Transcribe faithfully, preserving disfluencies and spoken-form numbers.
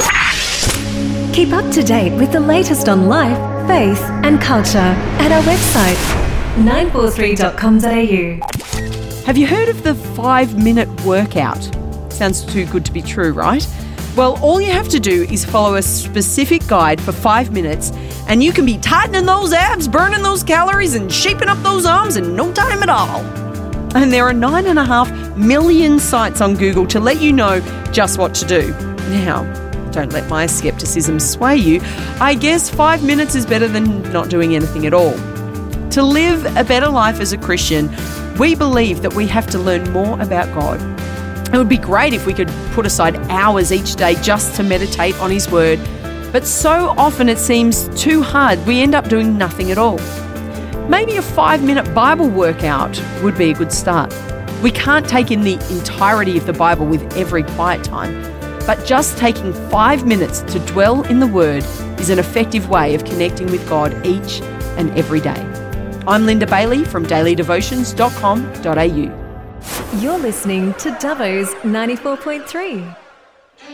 Keep up to date with the latest on life, faith and culture at our website, nine four three dot com dot a u. Have you heard of the five-minute workout? Sounds too good to be true, right? Well, all you have to do is follow a specific guide for five minutes and you can be tightening those abs, burning those calories and shaping up those arms in no time at all. And there are nine and a half million sites on Google to let you know just what to do. Now, don't let my skepticism sway you. I guess five minutes is better than not doing anything at all. To live a better life as a Christian, we believe that we have to learn more about God. It would be great if we could put aside hours each day just to meditate on His Word, but so often it seems too hard, we end up doing nothing at all. Maybe a five-minute Bible workout would be a good start. We can't take in the entirety of the Bible with every quiet time, but just taking five minutes to dwell in the Word is an effective way of connecting with God each and every day. I'm Linda Bailey from daily devotions dot com dot a u. You're listening to Dubbo's ninety-four point three.